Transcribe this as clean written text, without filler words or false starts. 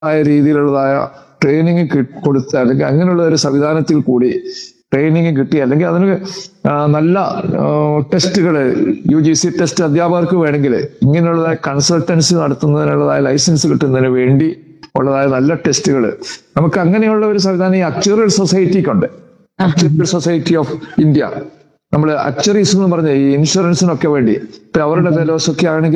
രീതിയിലുള്ളതായ training കൊടുത്ത് അല്ലെങ്കിൽ അങ്ങനെയുള്ള ഒരു സംവിധാനത്തിൽ കൂടി ട്രെയിനിങ് കിട്ടി, അല്ലെങ്കിൽ അതിന് നല്ല ടെസ്റ്റുകൾ UGC ടെസ്റ്റ് അധ്യാപകർക്ക് വേണമെങ്കിൽ ഇങ്ങനെയുള്ളതായ കൺസൾട്ടൻസി നടത്തുന്നതിനുള്ളതായ ലൈസൻസ് കിട്ടുന്നതിന് വേണ്ടി ഉള്ളതായ നല്ല ടെസ്റ്റുകൾ നമുക്ക് അങ്ങനെയുള്ള ഒരു സംവിധാനം ഈ അക്ച്വറിയൽ സൊസൈറ്റിക്കുണ്ട്. അക്ച്വറിയൽ സൊസൈറ്റി ഓഫ് ഇന്ത്യ, നമ്മൾ അക്ച്വറീസ് എന്ന് പറഞ്ഞ ഈ ഇൻഷുറൻസിനൊക്കെ വേണ്ടി ഇപ്പൊ അവരുടെ ഫെലോസ് ഒക്കെ ആണെങ്കിൽ